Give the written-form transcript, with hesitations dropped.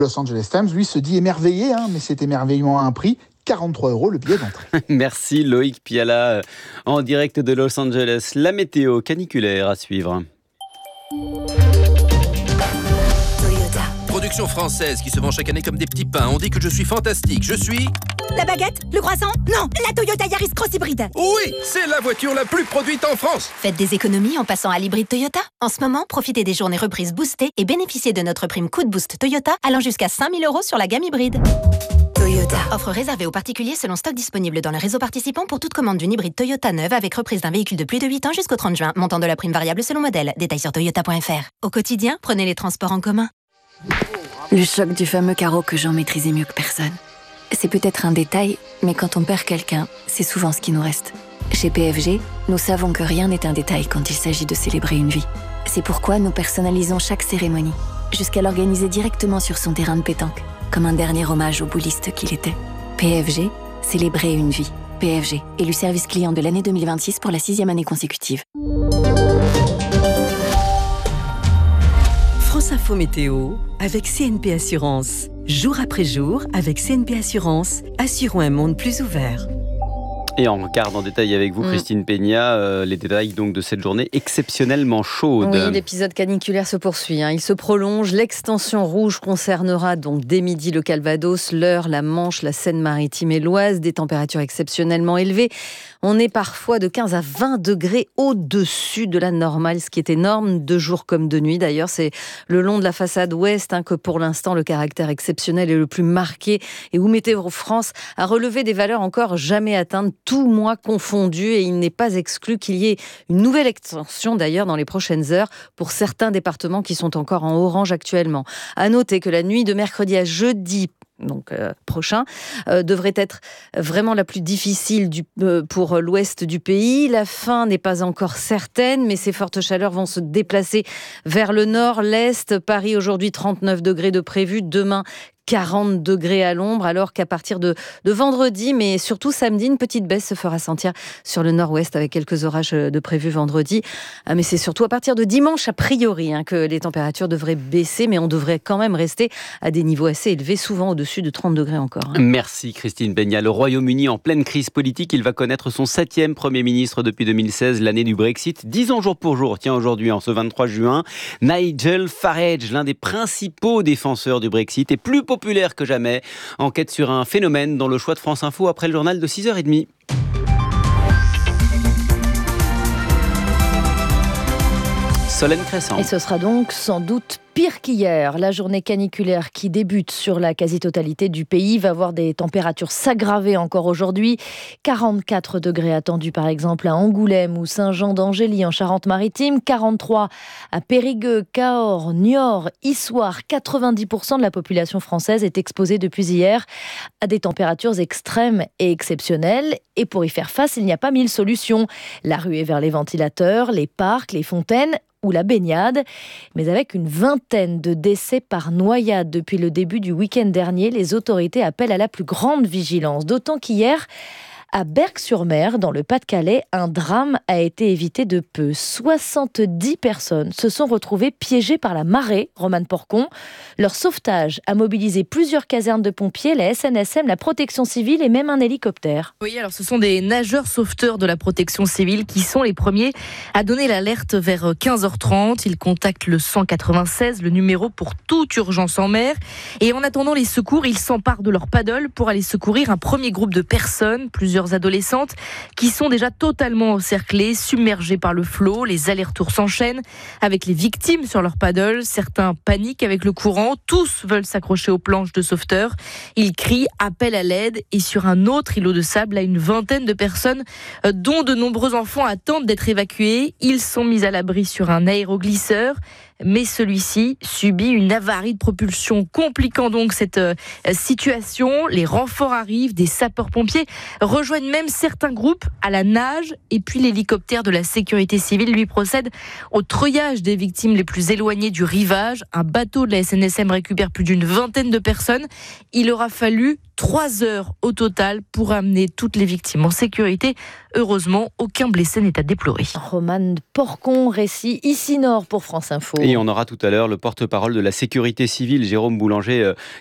Los Angeles Times, lui, se dit émerveillé, mais c'est émerveillement à un prix. 43 € le billet d'entrée. Merci Loïc Piala en direct de Los Angeles. La météo caniculaire à suivre. Production française qui se vend chaque année comme des petits pains. On dit que je suis fantastique. Je suis... La baguette? Le croissant? Non, la Toyota Yaris Cross Hybride. Oui, c'est la voiture la plus produite en France. Faites des économies en passant à l'hybride Toyota. En ce moment, profitez des journées reprises boostées et bénéficiez de notre prime Coup de Boost Toyota allant jusqu'à 5 000 € sur la gamme hybride. Toyota. Offre réservée aux particuliers selon stock disponible dans le réseau participant pour toute commande d'une hybride Toyota neuve avec reprise d'un véhicule de plus de 8 ans jusqu'au 30 juin. Montant de la prime variable selon modèle. Détails sur toyota.fr. Au quotidien, prenez les transports en commun. Le choc du fameux carreau que Jean maîtrisait mieux que personne. C'est peut-être un détail, mais quand on perd quelqu'un, c'est souvent ce qui nous reste. Chez PFG, nous savons que rien n'est un détail quand il s'agit de célébrer une vie. C'est pourquoi nous personnalisons chaque cérémonie, jusqu'à l'organiser directement sur son terrain de pétanque, comme un dernier hommage au bouliste qu'il était. PFG, célébrer une vie. PFG, élu service client de l'année 2026 pour la 6e année consécutive. France Info Météo avec CNP Assurance. Jour après jour, avec CNP Assurance, assurons un monde plus ouvert. Et on regarde en détail avec vous, Christine Peña, les détails donc de cette journée exceptionnellement chaude. Oui, l'épisode caniculaire se poursuit. Il se prolonge. L'extension rouge concernera donc dès midi le Calvados, l'Eure, la Manche, la Seine-Maritime et l'Oise. Des températures exceptionnellement élevées. On est parfois de 15 à 20 degrés au-dessus de la normale, ce qui est énorme, de jour comme de nuit. D'ailleurs, c'est le long de la façade ouest que pour l'instant le caractère exceptionnel est le plus marqué et où Météo France a relevé des valeurs encore jamais atteintes, tout mois confondu, et il n'est pas exclu qu'il y ait une nouvelle extension d'ailleurs dans les prochaines heures pour certains départements qui sont encore en orange actuellement. À noter que la nuit de mercredi à jeudi prochain, devrait être vraiment la plus difficile pour l'ouest du pays. La fin n'est pas encore certaine, mais ces fortes chaleurs vont se déplacer vers le nord, l'est. Paris aujourd'hui 39 degrés de prévu, demain 40 degrés à l'ombre, alors qu'à partir de vendredi, mais surtout samedi, une petite baisse se fera sentir sur le nord-ouest avec quelques orages de prévus vendredi. Mais c'est surtout à partir de dimanche, a priori, que les températures devraient baisser, mais on devrait quand même rester à des niveaux assez élevés, souvent au-dessus de 30 degrés encore. Merci Christine Peña. Le Royaume-Uni en pleine crise politique, il va connaître son 7e Premier ministre depuis 2016, l'année du Brexit. 10 ans jour pour jour, aujourd'hui, en ce 23 juin, Nigel Farage, l'un des principaux défenseurs du Brexit, est plus populaire que jamais. Enquête sur un phénomène dans le choix de France Info après le journal de 6h30. Solène Crescent. Et ce sera donc sans doute pire qu'hier. La journée caniculaire qui débute sur la quasi-totalité du pays va voir des températures s'aggraver encore aujourd'hui. 44 degrés attendus par exemple à Angoulême ou Saint-Jean-d'Angély en Charente-Maritime. 43 à Périgueux, Cahors, Niort, Issoire. 90% de la population française est exposée depuis hier à des températures extrêmes et exceptionnelles. Et pour y faire face, il n'y a pas 1000 solutions. La ruée vers les ventilateurs, les parcs, les fontaines ou la baignade. Mais avec une vingtaine de décès par noyade depuis le début du week-end dernier, les autorités appellent à la plus grande vigilance. D'autant qu'hier, à Berck-sur-Mer, dans le Pas-de-Calais, un drame a été évité de peu. 70 personnes se sont retrouvées piégées par la marée, Romane Porcon. Leur sauvetage a mobilisé plusieurs casernes de pompiers, la SNSM, la protection civile et même un hélicoptère. Oui, alors ce sont des nageurs sauveteurs de la protection civile qui sont les premiers à donner l'alerte vers 15h30. Ils contactent le 196, le numéro pour toute urgence en mer. Et en attendant les secours, ils s'emparent de leur paddle pour aller secourir un premier groupe de personnes, plusieurs adolescentes qui sont déjà totalement encerclées, submergées par le flot. Les allers-retours s'enchaînent avec les victimes sur leur paddle. Certains paniquent avec le courant. Tous veulent s'accrocher aux planches de sauveteurs. Ils crient, appellent à l'aide. Et sur un autre îlot de sable, là, une vingtaine de personnes, dont de nombreux enfants, attendent d'être évacués. Ils sont mis à l'abri sur un aéroglisseur. Mais celui-ci subit une avarie de propulsion, compliquant donc cette situation. Les renforts arrivent, des sapeurs-pompiers rejoignent même certains groupes à la nage, et puis l'hélicoptère de la sécurité civile lui procède au treuillage des victimes les plus éloignées du rivage. Un bateau de la SNSM récupère plus d'une vingtaine de personnes. Il aura fallu 3 heures au total pour amener toutes les victimes en sécurité. Heureusement, aucun blessé n'est à déplorer. Romane Porcon, récit ici Nord pour France Info. Et on aura tout à l'heure le porte-parole de la sécurité civile, Jérôme Boulanger,